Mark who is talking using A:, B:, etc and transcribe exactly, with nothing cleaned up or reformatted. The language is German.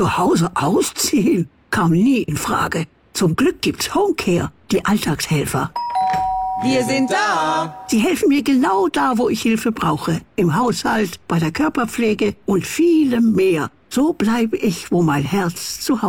A: Zu Hause ausziehen kam nie in Frage. Zum Glück gibt's Homecare, die Alltagshelfer.
B: Wir sind da.
A: Sie helfen mir genau da, wo ich Hilfe brauche. Im Haushalt, bei der Körperpflege und vielem mehr. So bleibe ich, wo mein Herz zu Hause